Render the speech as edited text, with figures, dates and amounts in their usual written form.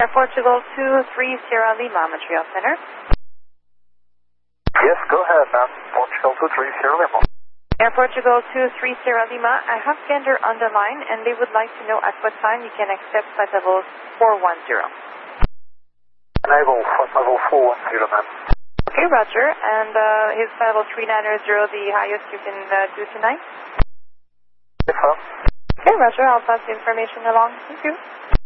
Air Portugal 23 Sierra Lima, Montreal Center. Yes, go ahead, ma'am. Portugal 23 Sierra Lima. Air Portugal 23 Sierra Lima, I have Gander on the line and they would like to know at what time you can accept flight level 410. Enable flight level 410, ma'am. Okay, Roger. And his flight level 390, the highest you can do tonight? Yes, ma'am. Okay, Roger. I'll pass the information along. Thank you.